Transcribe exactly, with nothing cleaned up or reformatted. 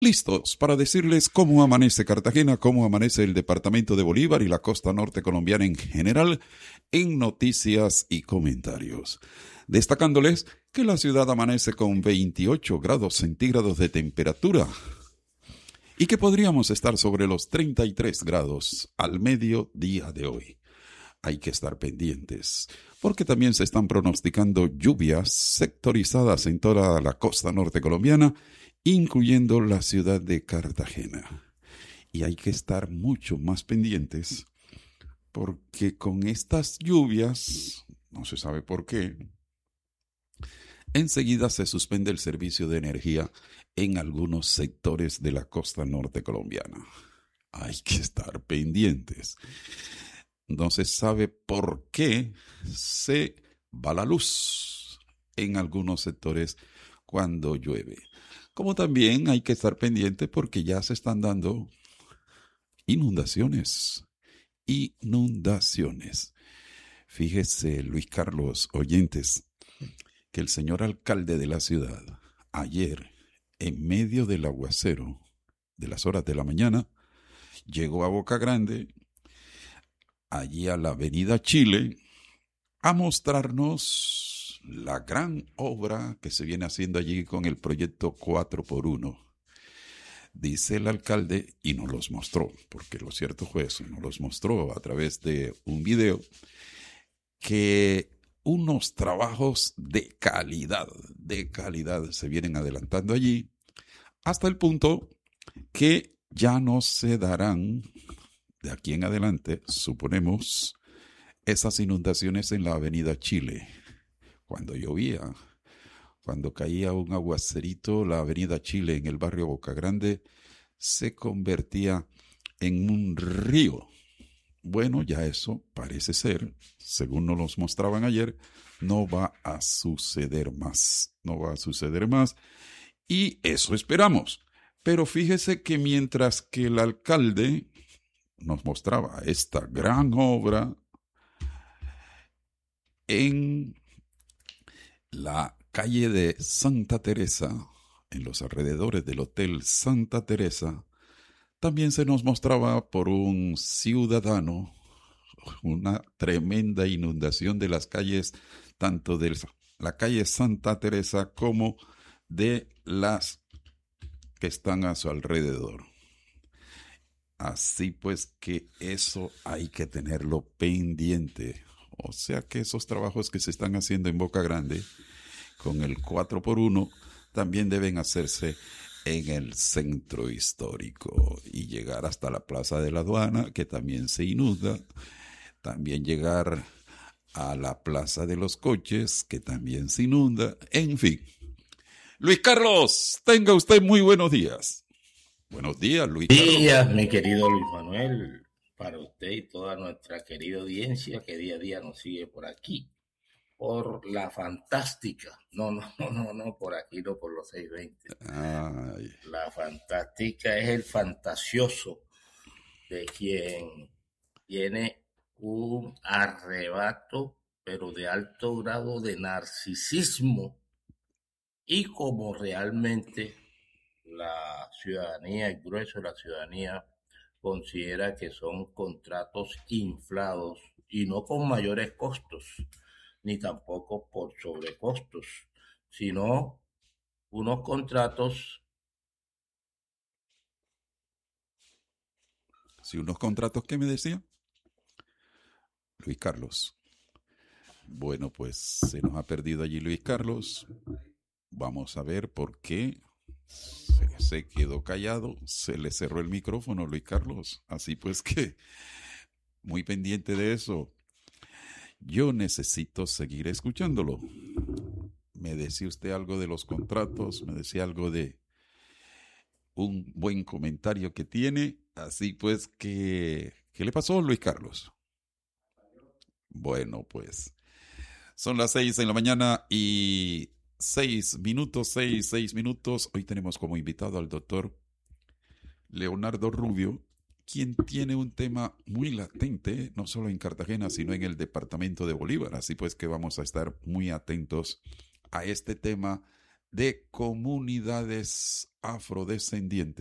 Listos para decirles cómo amanece Cartagena, cómo amanece el departamento de Bolívar y la costa norte colombiana en general, en noticias y comentarios. Destacándoles que la ciudad amanece con veintiocho grados centígrados de temperatura y que podríamos estar sobre los treinta y tres grados al mediodía de hoy. Hay que estar pendientes, porque también se están pronosticando lluvias sectorizadas en toda la costa norte colombiana, incluyendo la ciudad de Cartagena. Y hay que estar mucho más pendientes, porque con estas lluvias, no se sabe por qué, enseguida se suspende el servicio de energía en algunos sectores de la costa norte colombiana. Hay que estar pendientes. No se sabe por qué se va la luz en algunos sectores cuando llueve. Como también hay que estar pendiente porque ya se están dando inundaciones. Inundaciones. Fíjese, Luis Carlos, oyentes, que el señor alcalde de la ciudad, ayer, en medio del aguacero de las horas de la mañana, llegó a Boca Grande, allí a la avenida Chile, a mostrarnos la gran obra que se viene haciendo allí con el proyecto cuatro por uno. Dice el alcalde, y nos los mostró, porque lo cierto fue eso, nos los mostró a través de un video, que unos trabajos de calidad, de calidad se vienen adelantando allí, hasta el punto que ya no se darán de aquí en adelante, suponemos, esas inundaciones en la avenida Chile. Cuando llovía, cuando caía un aguacerito, la avenida Chile en el barrio Boca Grande se convertía en un río. Bueno, ya eso parece ser, según nos los mostraban ayer, no va a suceder más. No va a suceder más. Y eso esperamos. Pero fíjese que mientras que el alcalde nos mostraba esta gran obra en la calle de Santa Teresa, en los alrededores del Hotel Santa Teresa, también se nos mostraba por un ciudadano una tremenda inundación de las calles, tanto de la calle Santa Teresa como de las que están a su alrededor. Así pues que eso hay que tenerlo pendiente. O sea que esos trabajos que se están haciendo en Boca Grande con el cuatro por uno también deben hacerse en el centro histórico y llegar hasta la Plaza de la Aduana, que también se inunda, también llegar a la Plaza de los Coches, que también se inunda, en fin. Luis Carlos, tenga usted muy buenos días. Buenos días, Luis Carlos. Buenos días, mi querido Luis Manuel, para usted y toda nuestra querida audiencia que día a día nos sigue por aquí, por la fantástica, no, no, no, no, no por aquí, no por los seiscientos veinte. Ay. La fantástica es el fantasioso de quien tiene un arrebato, pero de alto grado de narcisismo, y como realmente la ciudadanía, el grueso de la ciudadanía, considera que son contratos inflados y no con mayores costos, ni tampoco por sobrecostos, sino unos contratos. Sí, unos contratos, ¿qué me decía? Luis Carlos. Bueno, pues se nos ha perdido allí Luis Carlos. Vamos a ver por qué se, se quedó callado, se le cerró el micrófono, Luis Carlos. Así pues que muy pendiente de eso. Yo necesito seguir escuchándolo. Me decía usted algo de los contratos, me decía algo de un buen comentario que tiene. Así pues que, ¿qué le pasó, Luis Carlos? Bueno, pues son las seis en la mañana y seis minutos, seis, seis minutos. Hoy tenemos como invitado al doctor Leonardo Rubio, quien tiene un tema muy latente, no solo en Cartagena, sino en el departamento de Bolívar. Así pues que vamos a estar muy atentos a este tema de comunidades afrodescendientes